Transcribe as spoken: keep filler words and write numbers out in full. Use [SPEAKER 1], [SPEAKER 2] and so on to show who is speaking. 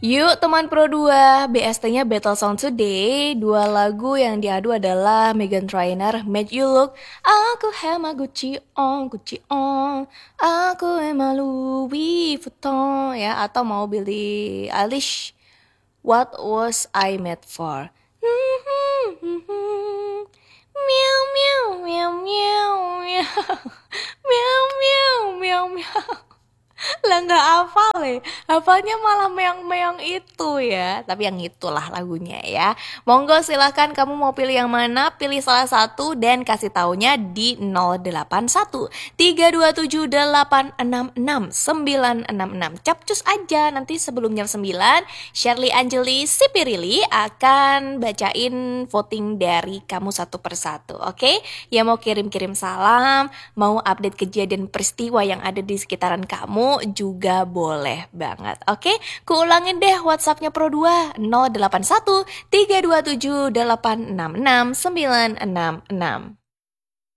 [SPEAKER 1] Yuk teman Pro dua, B S T-nya Battle Song Today. Dua lagu yang diadu adalah Meghan Trainor, Made You Look. Aku hema Gucci on, Gucci on. Aku hema Louis Vuitton. Ya, atau mau Billie Eilish, What Was I Made For. Meow meow meow meow meow. Meow meow meow meow. Lah nggak hafal ya, hafalnya malah meong-meong itu ya. Tapi yang itulah lagunya ya. Monggo silahkan kamu mau pilih yang mana, pilih salah satu dan kasih taunya di nol delapan satu tiga dua tujuh delapan enam enam sembilan enam enam. Capcus aja, nanti sebelum jam sembilan Shirley Anjeli Sipirili akan bacain voting dari kamu satu persatu. Oke, ya mau kirim-kirim salam, mau update kejadian peristiwa yang ada di sekitaran kamu juga boleh banget. Oke, kuulangin deh WhatsAppnya Pro dua nol delapan satu tiga dua tujuh delapan enam enam sembilan enam enam.